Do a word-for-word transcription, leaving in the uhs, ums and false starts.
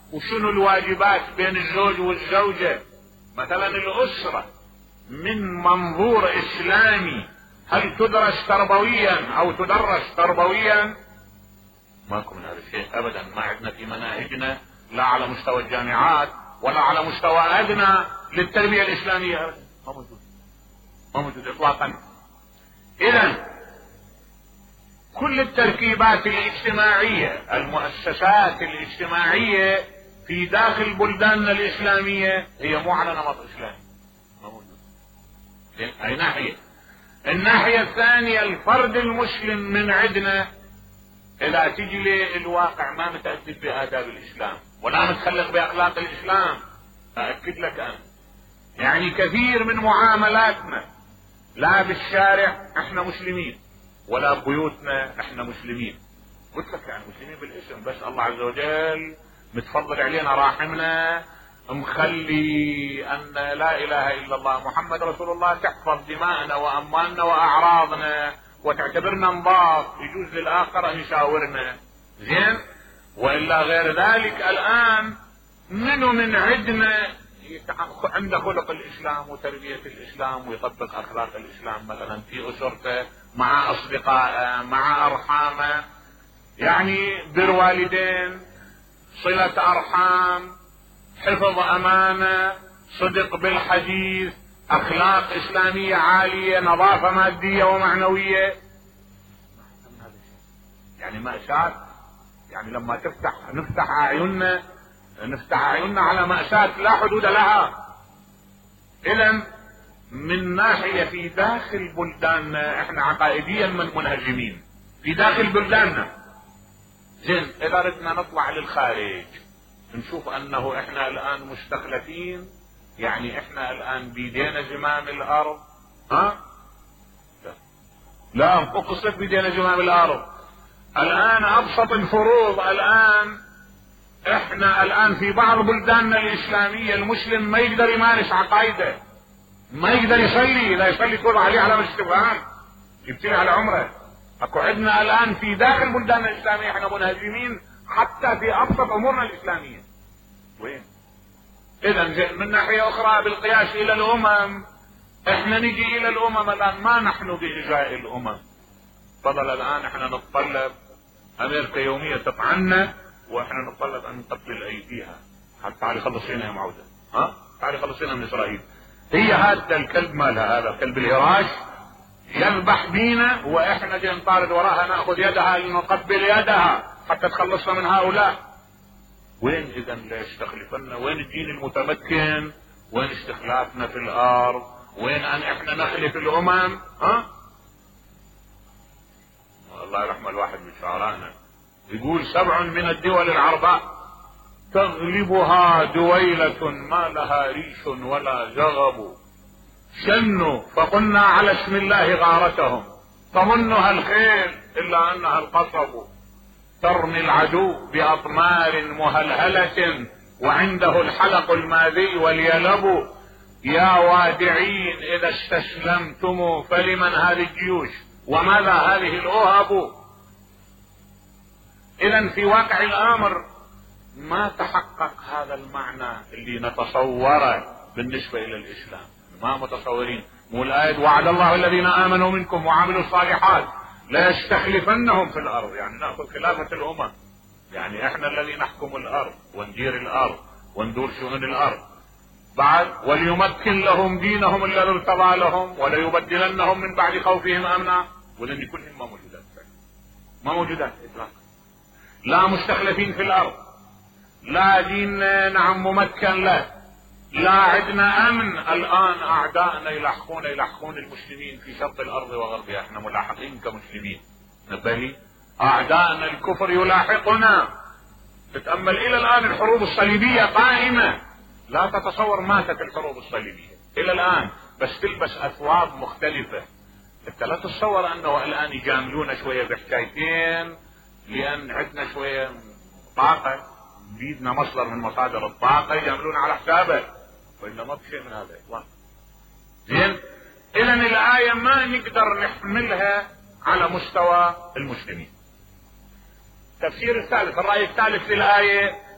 وشنو الواجبات بين الزوج والزوجة. مثلا الأسرة من منظور إسلامي هل تدرس تربويا أو تدرس تربويا؟ ماكو من هذا الشيء أبدا، ما عندنا في مناهجنا لا على مستوى الجامعات ولا على مستوى أدنى للتربية الإسلامية، ما موجود، ما موجود إطلاقا. إذن كل التركيبات الاجتماعية، المؤسسات الاجتماعية في داخل بلداننا الإسلامية هي مو على نمط إسلامي، ما موجود. أي ناحية. الناحية الثانية الفرد المسلم من عندنا إذا تجي لي الواقع ما متأدب بآداب الإسلام ولا متخلق بأخلاق الإسلام، أأكد لك أنا يعني كثير من معاملاتنا لا بالشارع احنا مسلمين ولا بيوتنا احنا مسلمين. قلت لك يعني مسلمين بالاسم، بس الله عز وجل متفضل علينا راحمنا مخلي ان لا اله الا الله محمد رسول الله تحفظ دماءنا واموالنا واعراضنا وتعتبرنا نضاف، يجوز للاخر ان يشاورنا زين. والا غير ذلك الان منو من عندنا عنده خلق الاسلام وتربية الاسلام ويطبق اخلاق الاسلام مثلا في اسرته مع اصدقائه مع ارحامه، يعني بر والدين، صلة ارحام، حفظ امانة، صدق بالحديث، اخلاق اسلامية عالية، نظافة مادية ومعنوية. يعني مأساة، يعني لما تفتح نفتح اعيننا نفتح اعيننا على مأساة لا حدود لها. اذا من ناحية في داخل بلداننا احنا عقائديا من منهزمين في داخل بلداننا. زين اذا ردنا نطلع للخارج نشوف انه احنا الان مستخلفين، يعني احنا الان بيدينا زمام الارض. ها لا, لا مو قصة بيدينا زمام الارض. الان ابسط الفروض الان احنا الان في بعض بلداننا الاسلامية المسلم ما يقدر يمارس عقائده، ما يقدر يصلي، لا يصلي تقول عليه علامة استفهام يبتلي على عمره. اكو عندنا الان في داخل بلداننا الاسلامية احنا منهزمين حتى في ابسط امورنا الاسلامية. وين؟ اذا من ناحية اخرى بالقياس الى الامم احنا نجي الى الامم الان ما نحن بإجراء الامم. فضل الان احنا نتطلب امريكا يومية تطعنا واحنا نتطلب ان نقبل ايديها حتى تعالي خلصينا يا معودة، ها تعالي خلصينا من اسرائيل. هي هذا الكلب مالها، هذا كلب الهراش يذبح بينا واحنا جاي نطارد وراها ناخذ يدها لنقبل يدها حتى تخلصنا من هؤلاء. وين اذا ليش تخلفنا؟ وين الدين المتمكن؟ وين استخلافنا في الارض؟ وين ان احنا نخلف الامم؟ ها الله يرحم الواحد من شعرانا يقول سبع من الدول العرباء تغلبها دويلة ما لها ريش ولا زغب، شنوا فقلنا على اسم الله غارتهم تظنها الخيل الا انها القصب، ترمي العدو باطمار مهلهلة وعنده الحلق الماذي واليلب، يا وادعين اذا استسلمتم فلمن هذه الجيوش وماذا هذه الاوهب. اذا في واقع الامر ما تحقق هذا المعنى اللي نتصوره بالنسبة الى الاسلام، ما متصورين. مو الآية وعد الله الذين امنوا منكم وعملوا الصالحات لا يستخلفنهم في الارض، يعني ناخذ خلافة الامم، يعني احنا الذي نحكم الارض وندير الارض وندور شؤون الارض. بعد وليمكن لهم دينهم الذي ارتضى لهم وليبدلنهم من بعد خوفهم امنا، ولن كلهم ما موجودات ما موجودات اطلاقا. لا مستخلفين في الارض، لا دين نعم ممكن له، لا عندنا امن. الان اعدائنا يلاحقون يلاحقون المسلمين في شرق الارض وغربها، احنا ملاحقين كمسلمين نبهي. اعدائنا الكفر يلاحقنا. تتأمل الى الان الحروب الصليبية قائمة، لا تتصور ماتت الحروب الصليبية الى الان، بس تلبس اثواب مختلفة. انت لا تتصور انه الان يجاملون شوية بحكايتين لان عندنا شوية طاقة، بيدنا مصدر من مصادر الطاقة يجاملون على حسابه، وإلا ما بشيء من هذا اطلاقا. زين اذا الآية ما نقدر نحملها على مستوى المسلمين. التفسير الثالث، الرأي الثالث للآية